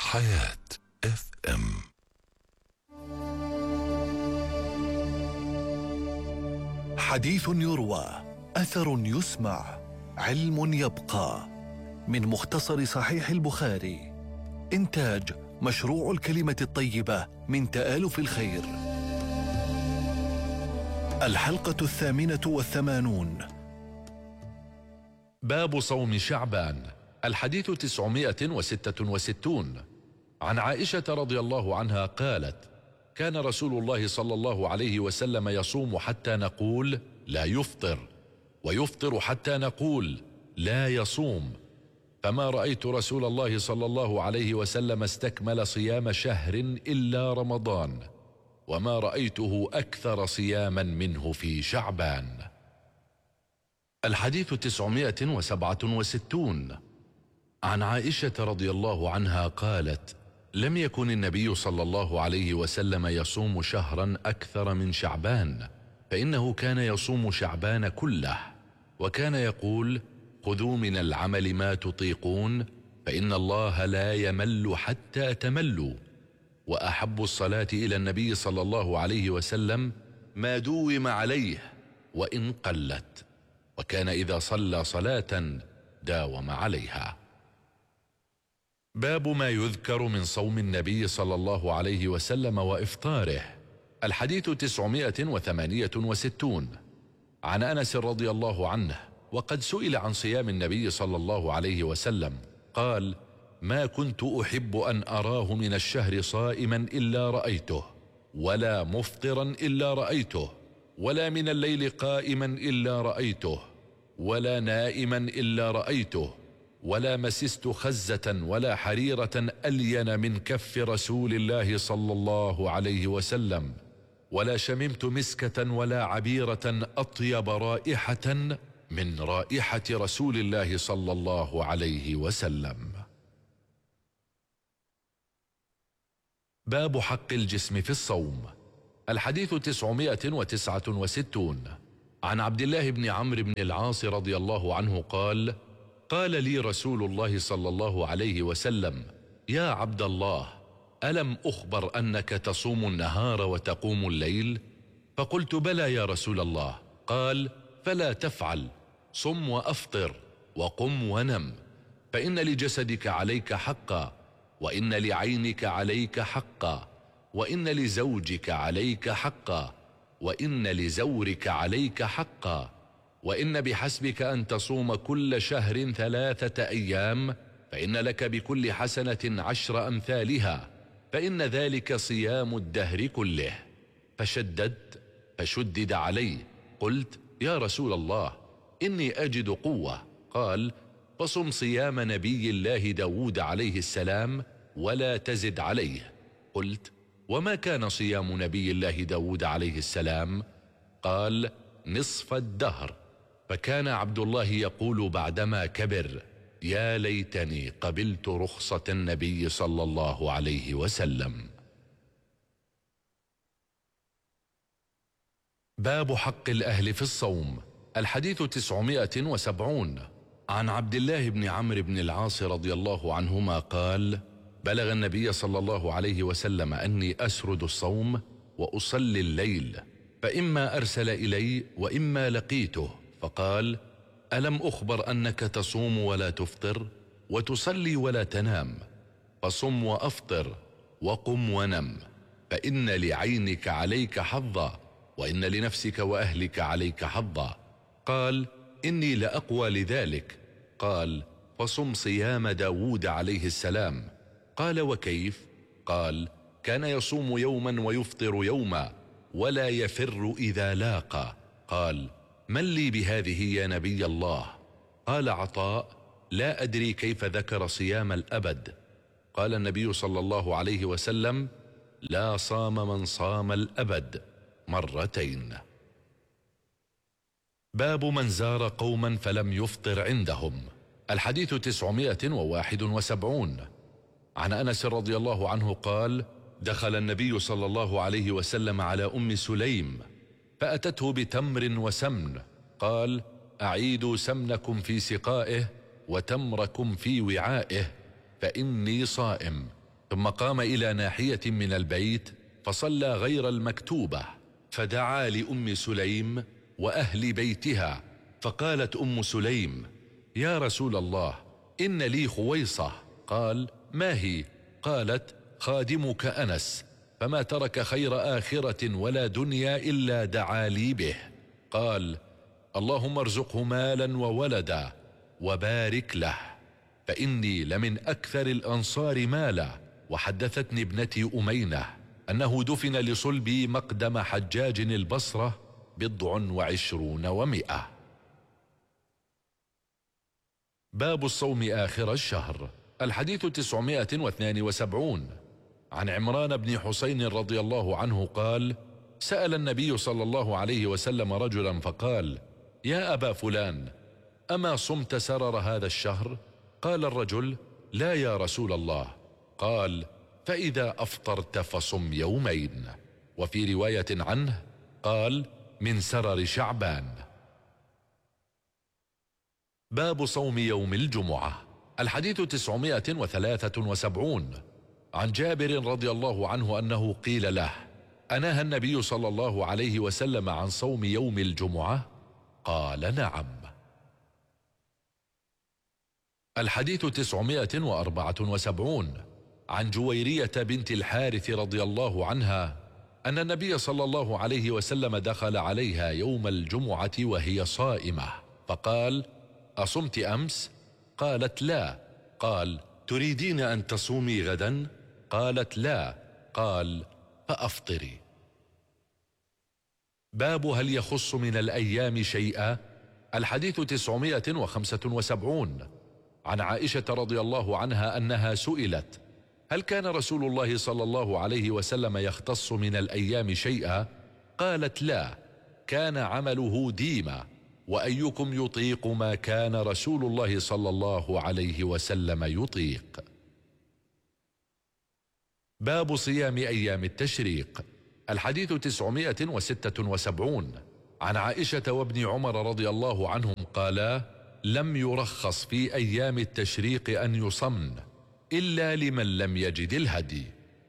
حياة اف ام. حديث يروى، أثر يسمع، علم يبقى. من مختصر صحيح البخاري، إنتاج مشروع الكلمة الطيبة من تآلف الخير. الحلقة 88. باب صوم شعبان. الحديث 966. عن عائشة رضي الله عنها قالت: كان رسول الله صلى الله عليه وسلم يصوم حتى نقول لا يفطر، ويفطر حتى نقول لا يصوم، فما رأيت رسول الله صلى الله عليه وسلم استكمل صيام شهر إلا رمضان، وما رأيته أكثر صياما منه في شعبان. الحديث 967. عن عائشة رضي الله عنها قالت: لم يكن النبي صلى الله عليه وسلم يصوم شهرا أكثر من شعبان، فإنه كان يصوم شعبان كله، وكان يقول: خذوا من العمل ما تطيقون، فإن الله لا يمل حتى تملوا. وأحب الصلاة إلى النبي صلى الله عليه وسلم ما دوم عليه وإن قلت، وكان إذا صلى صلاة داوم عليها. باب ما يذكر من صوم النبي صلى الله عليه وسلم وإفطاره. الحديث 968. عن أنس رضي الله عنه وقد سئل عن صيام النبي صلى الله عليه وسلم قال: ما كنت أحب أن أراه من الشهر صائما إلا رأيته، ولا مفطرا إلا رأيته، ولا من الليل قائما إلا رأيته، ولا نائما إلا رأيته، ولا مسست خزة ولا حريرة ألين من كف رسول الله صلى الله عليه وسلم، ولا شممت مسكة ولا عبيرة أطيب رائحة من رائحة رسول الله صلى الله عليه وسلم. باب حق الجسم في الصوم. الحديث 969. عن عبد الله بن عمرو بن العاص رضي الله عنه قال: قال لي رسول الله صلى الله عليه وسلم: يا عبد الله، ألم أخبر أنك تصوم النهار وتقوم الليل؟ فقلت: بلى يا رسول الله. قال: فلا تفعل، صم وأفطر، وقم ونم، فإن لجسدك عليك حقا، وإن لعينك عليك حقا، وإن لزوجك عليك حقا، وإن لزورك عليك حقا، وإن بحسبك أن تصوم كل شهر 3 أيام، فإن لك بكل حسنة 10 أمثالها، فإن ذلك صيام الدهر كله. فشدد علي. قلت: يا رسول الله، إني أجد قوة. قال: فصم صيام نبي الله داود عليه السلام ولا تزد عليه. قلت: وما كان صيام نبي الله داود عليه السلام؟ قال: نصف الدهر. فكان عبد الله يقول بعدما كبر: يا ليتني قبلت رخصة النبي صلى الله عليه وسلم. باب حق الأهل في الصوم. الحديث 970. عن عبد الله بن عمرو بن العاص رضي الله عنهما قال: بلغ النبي صلى الله عليه وسلم أني أسرد الصوم وأصلي الليل، فإما أرسل إلي وإما لقيته، فقال: ألم أخبر أنك تصوم ولا تفطر، وتصلي ولا تنام؟ فصم وأفطر، وقم ونم، فإن لعينك عليك حظا، وإن لنفسك وأهلك عليك حظا. قال: إني لأقوى لذلك. قال: فصم صيام داود عليه السلام. قال: وكيف؟ قال: كان يصوم يوما ويفطر يوما، ولا يفر إذا لاقى. قال: من لي بهذه يا نبي الله؟ قال عطاء: لا أدري كيف ذكر صيام الأبد. قال النبي صلى الله عليه وسلم: لا صام من صام الأبد 2 مرات. باب من زار قوما فلم يفطر عندهم. الحديث 971. عن أنس رضي الله عنه قال: دخل النبي صلى الله عليه وسلم على أم سليم، فأتته بتمر وسمن، قال: أعيدوا سمنكم في سقائه وتمركم في وعائه، فإني صائم. ثم قام إلى ناحية من البيت فصلى غير المكتوبة، فدعا لأم سليم وأهل بيتها، فقالت أم سليم: يا رسول الله، إن لي خويصة. قال: ما هي؟ قالت: خادمك أنس، فما ترك خير آخرة ولا دنيا إلا دعا لي به. قال: اللهم ارزقه مالا وولدا وبارك له، فإني لمن أكثر الأنصار مالا. وحدثتني ابنتي أمينة أنه دفن لصلبي مقدم حجاج البصرة 27 و100. باب الصوم آخر الشهر. الحديث 972. عن عمران بن حسين رضي الله عنه قال: سأل النبي صلى الله عليه وسلم رجلا فقال: يا أبا فلان، أما صمت سرر هذا الشهر؟ قال الرجل: لا يا رسول الله. قال: فإذا أفطرت فصم يومين. وفي رواية عنه قال: من سرر شعبان. باب صوم يوم الجمعة. الحديث 973. عن جابر رضي الله عنه أنه قيل له: أنهى النبي صلى الله عليه وسلم عن صوم يوم الجمعة؟ قال: نعم. الحديث 974. عن جويرية بنت الحارث رضي الله عنها أن النبي صلى الله عليه وسلم دخل عليها يوم الجمعة وهي صائمة، فقال: أصمت أمس؟ قالت: لا. قال: تريدين أن تصومي غدا؟ قالت: لا. قال: فأفطري. باب هل يخص من الأيام شيئا. الحديث 975. عن عائشة رضي الله عنها أنها سئلت: هل كان رسول الله صلى الله عليه وسلم يختص من الأيام شيئا؟ قالت: لا، كان عمله ديما، وأيكم يطيق ما كان رسول الله صلى الله عليه وسلم يطيق. باب صيام أيام التشريق. الحديث 976. عن عائشة وابن عمر رضي الله عنهم قالا: لم يرخص في أيام التشريق أن يصمن إلا لمن لم يجد الهدي.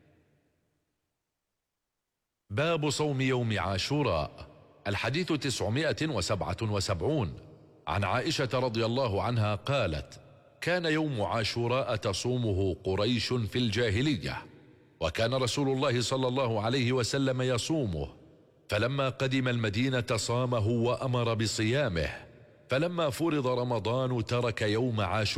باب صوم يوم عاشوراء. الحديث 977. عن عائشة رضي الله عنها قالت: كان يوم عاشوراء تصومه قريش في الجاهلية، وكان رسول الله صلى الله عليه وسلم يصومه، فلما قدم المدينة صامه وأمر بصيامه، فلما فرض رمضان ترك يوم عاشوراء